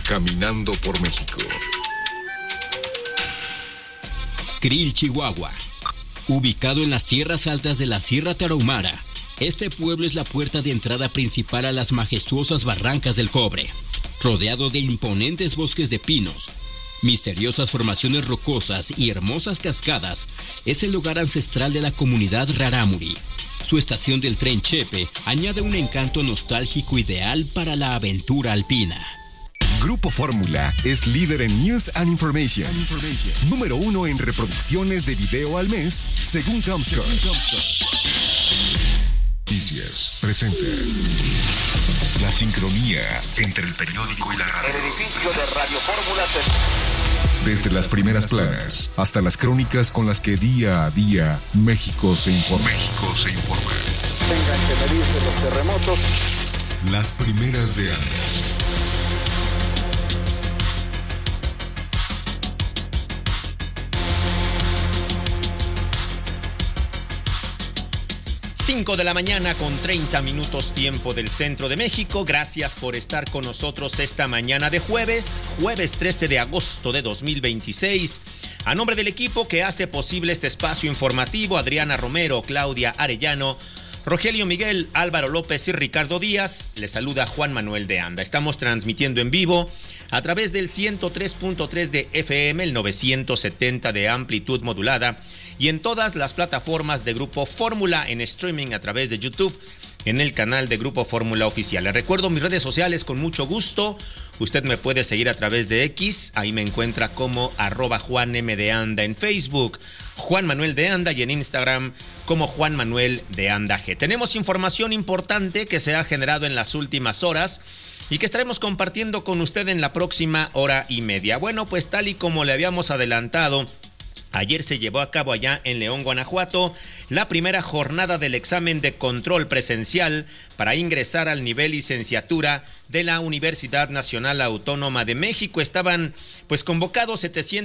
Caminando por México. Krill, Chihuahua. Ubicado en las tierras altas de la Sierra Tarahumara, este pueblo es la puerta de entrada principal a las majestuosas barrancas del Cobre. Rodeado de imponentes bosques de pinos, misteriosas formaciones rocosas y hermosas cascadas, es el lugar ancestral de la comunidad Rarámuri. Su estación del tren Chepe añade un encanto nostálgico ideal para la aventura alpina. Grupo Fórmula es líder en News and Information. Número 1 en reproducciones de video al mes, según Comscore. Noticias presenta la sincronía entre el periódico y la radio. El edificio de Radio Fórmula Desde las primeras planas hasta las crónicas con las que día a día México se informa. tengan que medirse los terremotos. Las primeras de año. Cinco de la mañana con 30 minutos tiempo del centro de México. Gracias por estar con nosotros esta mañana de jueves 13 de agosto de 2026. A nombre del equipo que hace posible este espacio informativo, Adriana Romero, Claudia Arellano, Rogelio Miguel, Álvaro López y Ricardo Díaz, les saluda Juan Manuel de Anda. Estamos transmitiendo en vivo a través del 103.3 de FM, el 970 de amplitud modulada y en todas las plataformas de Grupo Fórmula en streaming a través de YouTube en el canal de Grupo Fórmula Oficial. Les recuerdo mis redes sociales con mucho gusto. Usted me puede seguir a través de X, ahí me encuentra como @JuanM en Facebook, Juan Manuel de Anda, y en Instagram como Juan Manuel de Anda G. Tenemos información importante que se ha generado en las últimas horas y que estaremos compartiendo con usted en la próxima hora y media. Bueno, pues tal y como le habíamos adelantado, ayer se llevó a cabo allá en León, Guanajuato, la primera jornada del examen de control presencial para ingresar al nivel licenciatura de la Universidad Nacional Autónoma de México. Estaban convocados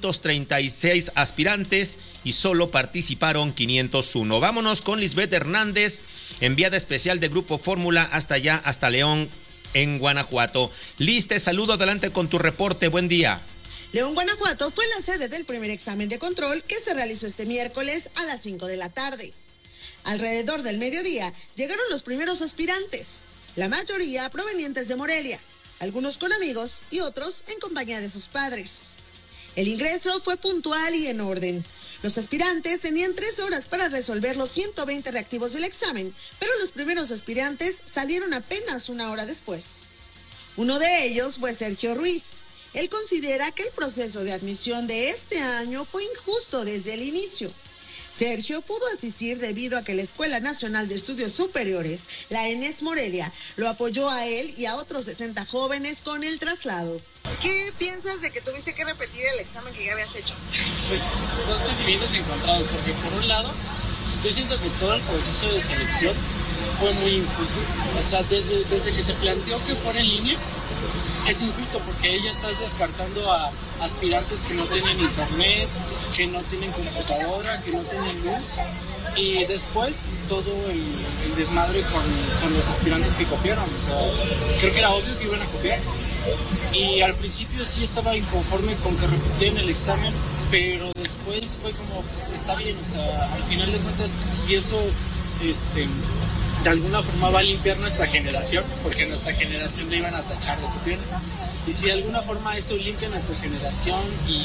736 aspirantes y solo participaron 501. Vámonos con Lisbeth Hernández, enviada especial de Grupo Fórmula hasta allá, hasta León, en Guanajuato. Liz, te saludo, adelante con tu reporte, buen día. León, Guanajuato fue la sede del primer examen de control que se realizó este miércoles a las 5 de la tarde. Alrededor del mediodía llegaron los primeros aspirantes, la mayoría provenientes de Morelia, algunos con amigos y otros en compañía de sus padres. El ingreso fue puntual y en orden. Los aspirantes tenían 3 horas para resolver los 120 reactivos del examen, pero los primeros aspirantes salieron apenas 1 hora después. Uno de ellos fue Sergio Ruiz. Él considera que el proceso de admisión de este año fue injusto desde el inicio. Sergio pudo asistir debido a que la Escuela Nacional de Estudios Superiores, la ENES Morelia, lo apoyó a él y a otros 70 jóvenes con el traslado. ¿Qué piensas de que tuviste que repetir el examen que ya habías hecho? Pues son sentimientos encontrados, porque por un lado, yo siento que todo el proceso de selección fue muy injusto. O sea, desde que se planteó que fuera en línea, es injusto porque ya estás descartando a aspirantes que no tienen internet, que no tienen computadora, que no tienen luz, y después todo el desmadre con los aspirantes que copiaron. O sea, creo que era obvio que iban a copiar, y al principio sí estaba inconforme con que repetían el examen, pero después fue como, está bien, o sea, al final de cuentas, si eso de alguna forma va a limpiar nuestra generación, porque nuestra generación le iban a tachar de copiones, y si de alguna forma eso limpia nuestra generación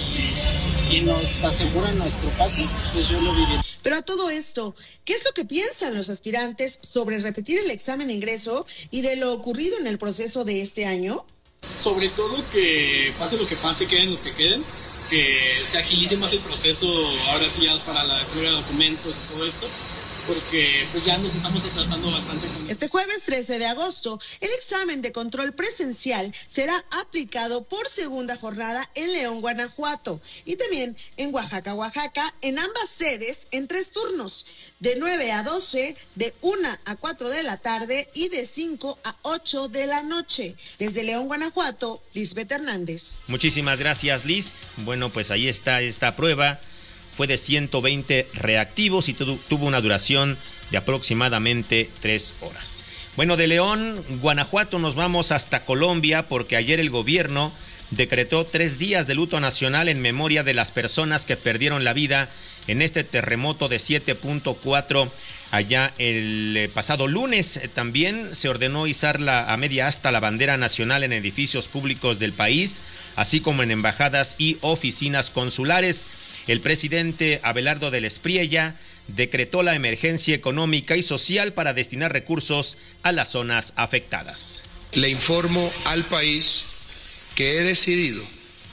y nos asegura nuestro pase, pues yo lo vi bien. Pero a todo esto, ¿qué es lo que piensan los aspirantes sobre repetir el examen de ingreso y de lo ocurrido en el proceso de este año? Sobre todo que pase lo que pase, queden los que queden, que se agilice más el proceso, ahora sí ya para la entrega de documentos y todo esto, porque pues ya nos estamos atrasando bastante. Este jueves 13 de agosto, el examen de control presencial será aplicado por segunda jornada en León, Guanajuato, y también en Oaxaca, en ambas sedes en 3 turnos, de 9 a 12, de 1 a 4 de la tarde y de 5 a 8 de la noche. Desde León, Guanajuato, Lisbeth Hernández. Muchísimas gracias, Liz. Bueno, pues ahí está esta prueba. Fue de 120 reactivos y tuvo una duración de aproximadamente 3 horas. Bueno, de León, Guanajuato, nos vamos hasta Colombia porque ayer el gobierno decretó 3 días de luto nacional en memoria de las personas que perdieron la vida en este terremoto de 7.4 allá el pasado lunes. También se ordenó izar a media asta la bandera nacional en edificios públicos del país, así como en embajadas y oficinas consulares. El presidente Abelardo del Espriella decretó la emergencia económica y social para destinar recursos a las zonas afectadas. Le informo al país que he decidido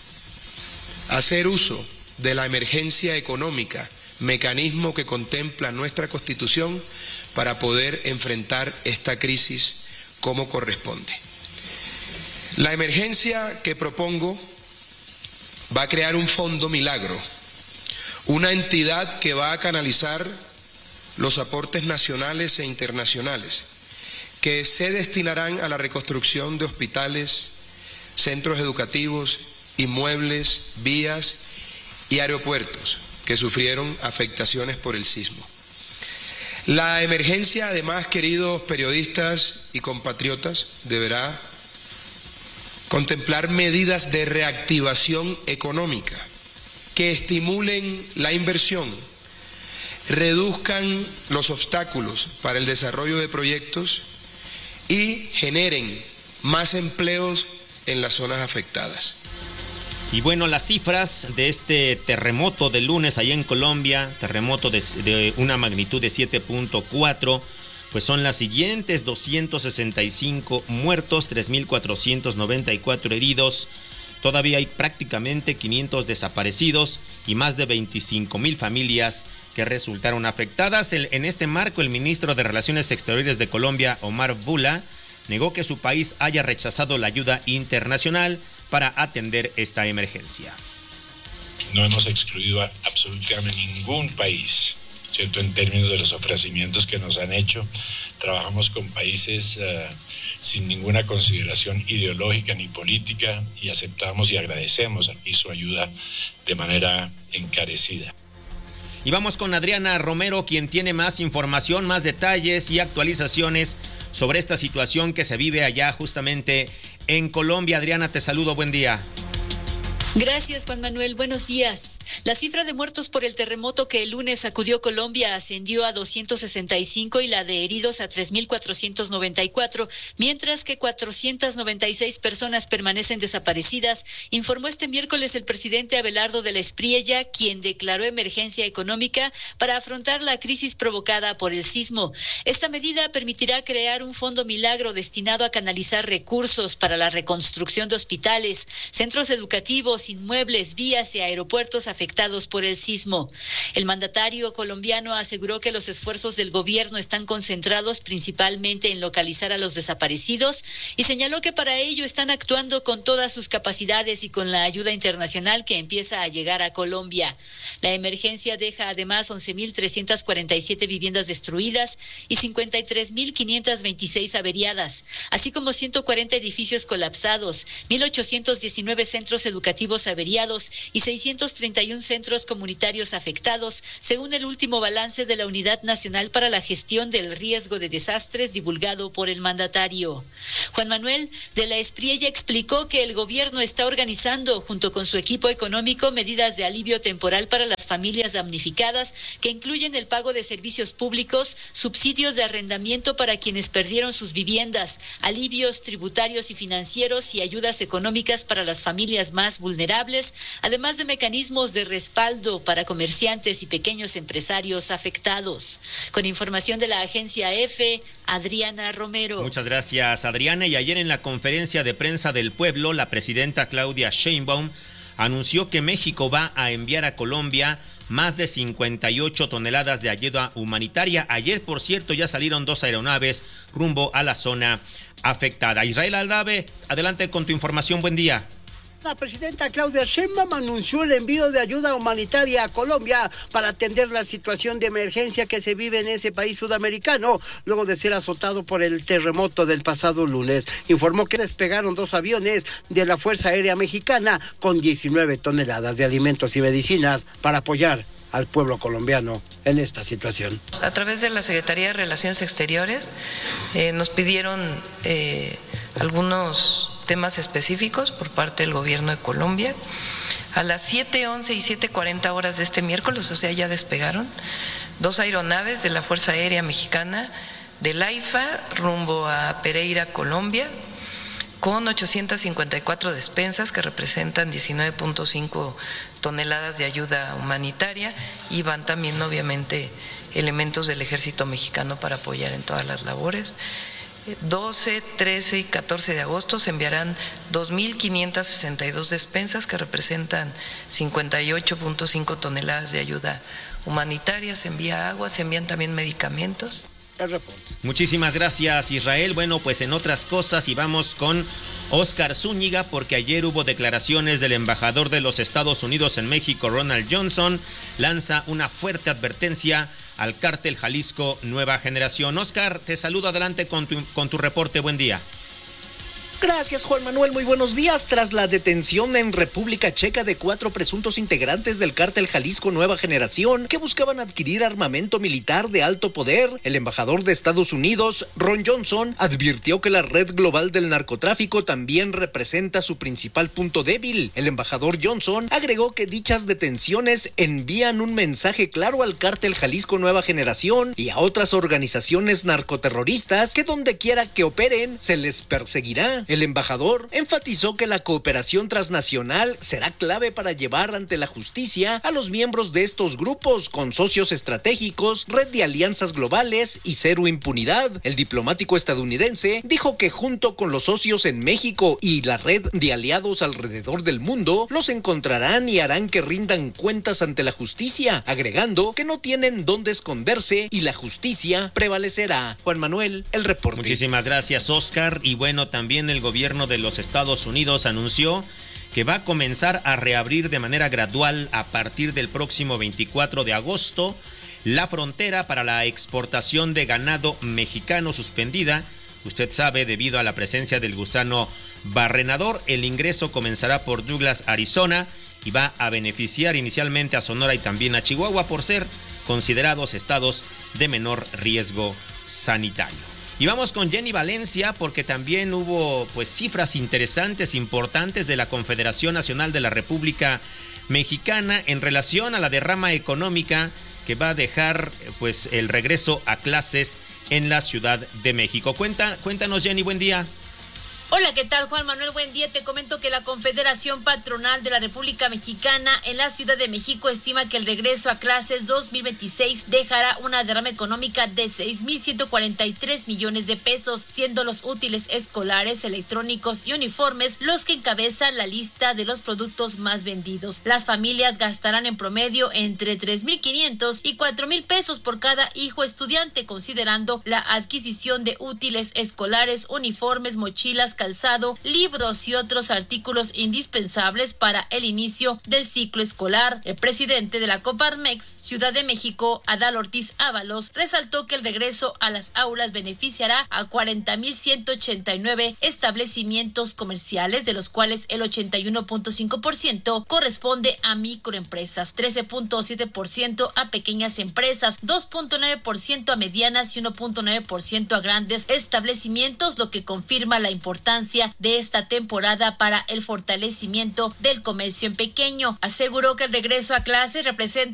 hacer uso de la emergencia económica, mecanismo que contempla nuestra Constitución, para poder enfrentar esta crisis como corresponde. La emergencia que propongo va a crear un fondo milagro, una entidad que va a canalizar los aportes nacionales e internacionales, que se destinarán a la reconstrucción de hospitales, centros educativos, inmuebles, vías y aeropuertos que sufrieron afectaciones por el sismo. La emergencia, además, queridos periodistas y compatriotas, deberá contemplar medidas de reactivación económica que estimulen la inversión, reduzcan los obstáculos para el desarrollo de proyectos y generen más empleos en las zonas afectadas. Y bueno, las cifras de este terremoto del lunes allá en Colombia, terremoto de una magnitud de 7.4, pues son las siguientes: 265 muertos, 3.494 heridos, todavía hay prácticamente 500 desaparecidos y más de 25,000 familias que resultaron afectadas. En este marco, el ministro de Relaciones Exteriores de Colombia, Omar Bula, negó que su país haya rechazado la ayuda internacional para atender esta emergencia. No hemos excluido a absolutamente ningún país, ¿cierto? En términos de los ofrecimientos que nos han hecho, trabajamos con países sin ninguna consideración ideológica ni política y aceptamos y agradecemos aquí su ayuda de manera encarecida. Y vamos con Adriana Romero, quien tiene más información, más detalles y actualizaciones sobre esta situación que se vive allá justamente en Colombia. Adriana, te saludo, buen día. Gracias, Juan Manuel. Buenos días. La cifra de muertos por el terremoto que el lunes sacudió Colombia ascendió a 265 y la de heridos a 3.494, mientras que 496 personas permanecen desaparecidas, informó este miércoles el presidente Abelardo del Espriella, quien declaró emergencia económica para afrontar la crisis provocada por el sismo. Esta medida permitirá crear un fondo milagro destinado a canalizar recursos para la reconstrucción de hospitales, centros educativos, inmuebles, vías y aeropuertos afectados por el sismo. El mandatario colombiano aseguró que los esfuerzos del gobierno están concentrados principalmente en localizar a los desaparecidos y señaló que para ello están actuando con todas sus capacidades y con la ayuda internacional que empieza a llegar a Colombia. La emergencia deja además 11.347 viviendas destruidas y 53.526 averiadas, así como 140 edificios colapsados, 1.819 centros educativos averiados y 631 centros comunitarios afectados, según el último balance de la Unidad Nacional para la Gestión del Riesgo de Desastres divulgado por el mandatario. Juan Manuel de la Espriella explicó que el gobierno está organizando, junto con su equipo económico, medidas de alivio temporal para las familias damnificadas, que incluyen el pago de servicios públicos, subsidios de arrendamiento para quienes perdieron sus viviendas, alivios tributarios y financieros y ayudas económicas para las familias más vulnerables, además de mecanismos de respaldo para comerciantes y pequeños empresarios afectados. Con información de la agencia EFE, Adriana Romero. Muchas gracias, Adriana. Y ayer en la conferencia de prensa del pueblo, la presidenta Claudia Sheinbaum anunció que México va a enviar a Colombia más de 58 toneladas de ayuda humanitaria. Ayer, por cierto, ya salieron 2 aeronaves rumbo a la zona afectada. Israel Aldave, adelante con tu información. Buen día. La presidenta Claudia Sheinbaum anunció el envío de ayuda humanitaria a Colombia para atender la situación de emergencia que se vive en ese país sudamericano luego de ser azotado por el terremoto del pasado lunes. Informó que despegaron 2 aviones de la Fuerza Aérea Mexicana con 19 toneladas de alimentos y medicinas para apoyar al pueblo colombiano en esta situación. A través de la Secretaría de Relaciones Exteriores nos pidieron algunos temas específicos por parte del gobierno de Colombia. A las 7:11 y 7:40 horas de este miércoles, o sea, ya despegaron 2 aeronaves de la Fuerza Aérea Mexicana del AIFA rumbo a Pereira, Colombia, con 854 despensas que representan 19.5 toneladas de ayuda humanitaria, y van también obviamente elementos del Ejército Mexicano para apoyar en todas las labores. 12, 13 y 14 de agosto se enviarán 2.562 despensas que representan 58.5 toneladas de ayuda humanitaria. Se envía agua, se envían también medicamentos. Muchísimas gracias, Israel. Bueno, pues en otras cosas, y vamos con Oscar Zúñiga, porque ayer hubo declaraciones del embajador de los Estados Unidos en México, Ronald Johnson. Lanza una fuerte advertencia al cártel Jalisco Nueva Generación. Oscar, te saludo, adelante con tu reporte. Buen día. Gracias, Juan Manuel, muy buenos días. Tras la detención en República Checa de 4 presuntos integrantes del cártel Jalisco Nueva Generación que buscaban adquirir armamento militar de alto poder, el embajador de Estados Unidos, Ron Johnson, advirtió que la red global del narcotráfico también representa su principal punto débil. El embajador Johnson agregó que dichas detenciones envían un mensaje claro al cártel Jalisco Nueva Generación y a otras organizaciones narcoterroristas que donde quiera que operen se les perseguirá. El embajador enfatizó que la cooperación transnacional será clave para llevar ante la justicia a los miembros de estos grupos con socios estratégicos, red de alianzas globales y cero impunidad. El diplomático estadounidense dijo que junto con los socios en México y la red de aliados alrededor del mundo, los encontrarán y harán que rindan cuentas ante la justicia, agregando que no tienen dónde esconderse y la justicia prevalecerá. Juan Manuel, el reporte. Muchísimas gracias, Oscar. Y bueno, también el gobierno de los Estados Unidos anunció que va a comenzar a reabrir de manera gradual a partir del próximo 24 de agosto la frontera para la exportación de ganado mexicano suspendida. Usted sabe, debido a la presencia del gusano barrenador, el ingreso comenzará por Douglas, Arizona, y va a beneficiar inicialmente a Sonora y también a Chihuahua por ser considerados estados de menor riesgo sanitario. Y vamos con Jenny Valencia, porque también hubo cifras interesantes, importantes de la Confederación Nacional de la República Mexicana en relación a la derrama económica que va a dejar el regreso a clases en la Ciudad de México. Cuéntanos, Jenny, buen día. Hola, ¿qué tal, Juan Manuel? Buen día. Te comento que la Confederación Patronal de la República Mexicana en la Ciudad de México estima que el regreso a clases 2026 dejará una derrama económica de 6.143 millones de pesos, siendo los útiles escolares, electrónicos y uniformes los que encabezan la lista de los productos más vendidos. Las familias gastarán en promedio entre 3.500 y 4.000 pesos por cada hijo estudiante, considerando la adquisición de útiles escolares, uniformes, mochilas, calzado, libros y otros artículos indispensables para el inicio del ciclo escolar. El presidente de la Coparmex Ciudad de México, Adal Ortiz Ábalos, resaltó que el regreso a las aulas beneficiará a 40.189 establecimientos comerciales, de los cuales el 81.5% corresponde a microempresas, 13.7% a pequeñas empresas, 2.9% a medianas y 1.9% a grandes establecimientos, lo que confirma la importancia de esta temporada para el fortalecimiento del comercio en pequeño. Aseguró que el regreso a clases representa